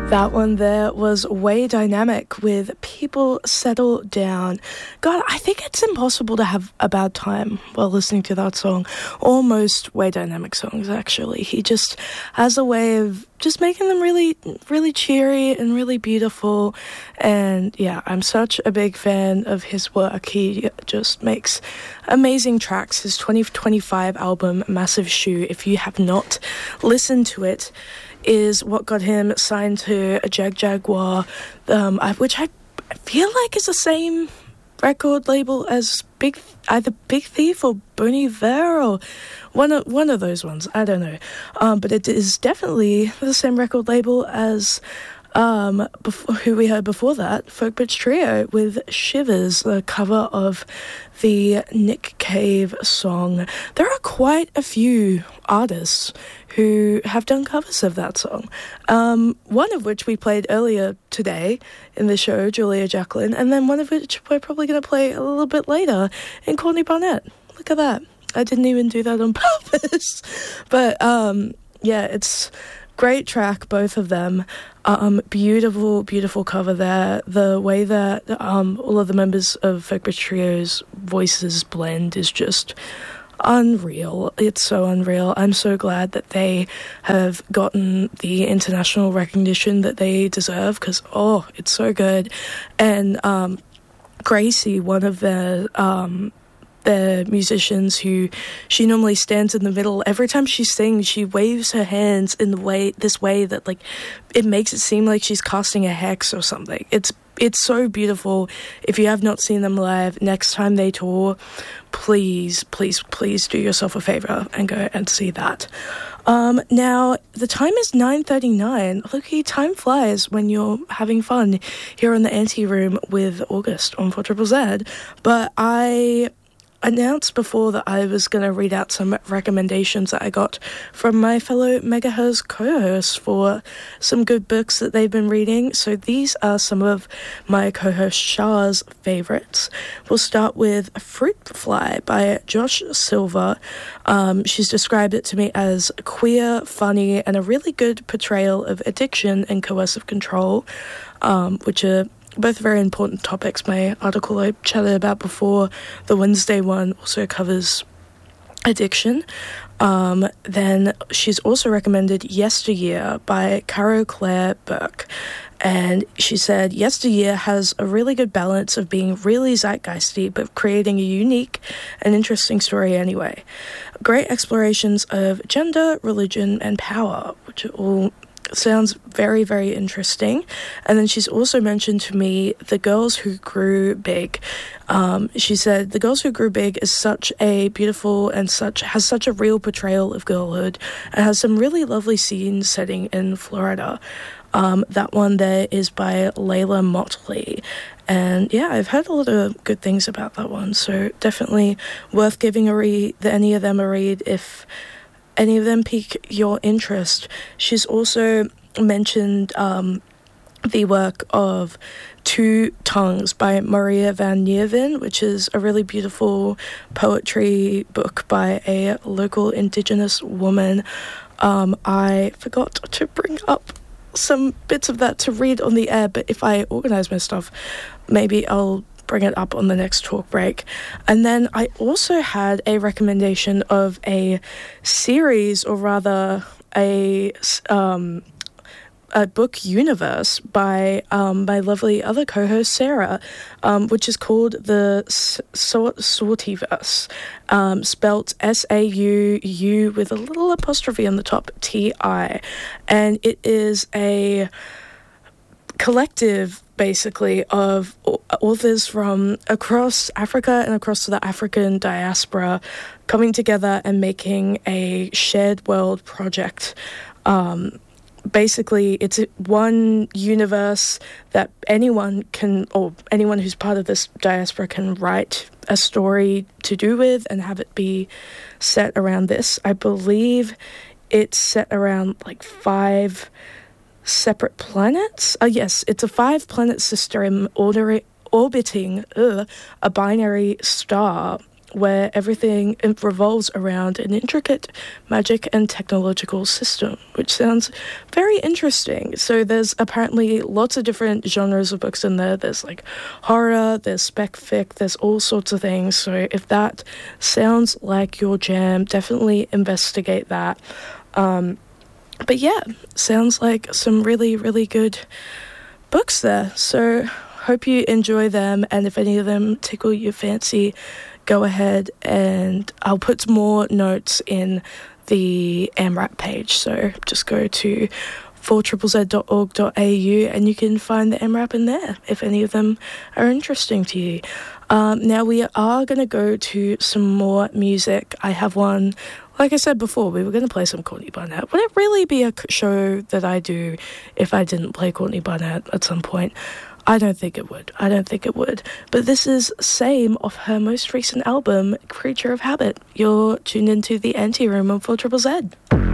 That one there was Way Dynamic with People Settle Down. God, I think it's impossible to have a bad time while listening to that song. Or most Way Dynamic songs, actually. He just has a way of just making them really, really cheery and really beautiful. And yeah, I'm such a big fan of his work. He just makes amazing tracks. His 2025 album, Massive Shoe, if you have not listened to it, is what got him signed to a Jaguar, which I feel like is the same record label as either Big Thief or Bon Iver, or one of those ones. I don't know, but it is definitely the same record label as who we heard before that, Folk Bitch Trio with Shivers, the cover of the Nick Cave song. There are quite a few artists who have done covers of that song. One of which we played earlier today in the show, Julia Jacqueline, and then one of which we're probably going to play a little bit later in Courtney Barnett. Look at that. I didn't even do that on purpose. But yeah, it's great track, both of them. Beautiful, beautiful cover there. The way that all of the members of Folk Bitch Trio's voices blend is just unreal. It's so unreal. I'm so glad that they have gotten the international recognition that they deserve, because it's so good. And Gracie, one of the musicians, who she normally stands in the middle, every time she sings she waves her hands in this way that like it makes it seem like she's casting a hex or something. It's so beautiful. If you have not seen them live, next time they tour, please do yourself a favor and go and see that. Now, the time is 9:39. Look, time flies when you're having fun here in the Anti-Room with August on 4ZZZ. But I announced before that I was going to read out some recommendations that I got from my fellow Megahertz co-hosts for some good books that they've been reading. So these are some of my co-host Shah's favourites. We'll start with Fruit Fly by Josh Silver. She's described it to me as queer, funny, and a really good portrayal of addiction and coercive control, which are both very important topics. My article I chatted about before, the Wednesday one, also covers addiction. Then she's also recommended Yesteryear by Caro Claire Burke. And she said, Yesteryear has a really good balance of being really zeitgeisty, but creating a unique and interesting story anyway. Great explorations of gender, religion, and power, which are all sounds very, very interesting. And then she's also mentioned to me The Girls Who Grew Big. She said The Girls Who Grew Big is such a beautiful and has such a real portrayal of girlhood, and has some really lovely scenes setting in Florida. That one there is by Layla Motley. And yeah, I've heard a lot of good things about that one, so definitely worth giving any of them a read if any of them pique your interest. She's also mentioned the work of Two Tongues by Maria van Nieuwen, which is a really beautiful poetry book by a local Indigenous woman. I forgot to bring up some bits of that to read on the air, but if I organise my stuff, maybe I'll bring it up on the next talk break. And then I also had a recommendation of a series, or rather a book universe by my lovely other co-host Sarah, which is called the Sauteverse, spelt S-A-U-U with a little apostrophe on the top, T-I. And it is a collective, basically, of authors from across Africa and across the African diaspora coming together and making a shared world project. Basically, it's one universe that anyone who's part of this diaspora can write a story to do with and have it be set around this. I believe it's set around like 5 separate planets. Yes, it's a 5-planet system orbiting a binary star where everything revolves around an intricate magic and technological system, which sounds very interesting. So there's apparently lots of different genres of books in there. There's like horror, there's spec fic, there's all sorts of things. So if that sounds like your jam, definitely investigate that. But yeah, sounds like some really, really good books there. So hope you enjoy them, and if any of them tickle your fancy, go ahead and I'll put more notes in the AMRAP page. So just go to 4ZZZ.org.au and you can find the AMRAP in there if any of them are interesting to you. Now we are going to go to some more music. I have one. Like I said before, we were going to play some Courtney Barnett. Would it really be a show that I do if I didn't play Courtney Barnett at some point? I don't think it would. But this is Same off her most recent album, Creature of Habit. You're tuned into the Anti Room on 4ZZZ.